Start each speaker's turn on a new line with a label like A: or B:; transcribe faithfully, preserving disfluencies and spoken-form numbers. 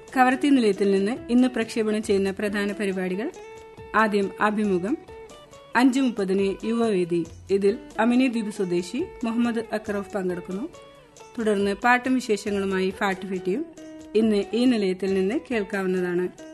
A: കവർത്തി നിലയത്തിൽ നിന്ന് ഇന്ന് പ്രക്ഷേപണം ചെയ്യുന്ന പ്രധാന പരിപാടികൾ: ആദ്യം അഭിമുഖം, അഞ്ചു മുപ്പതിന് യുവവേദി. ഇതിൽ അമിനി ദ്വീപ് സ്വദേശി മുഹമ്മദ് അക്രഫ് പങ്കെടുക്കുന്നു. തുടർന്ന് പാട്ടും വിശേഷങ്ങളുമായി ഫാട്ടുഫെറ്റിയും ഇന്ന് ഈ നിലയത്തിൽ നിന്ന് കേൾക്കാവുന്നതാണ്.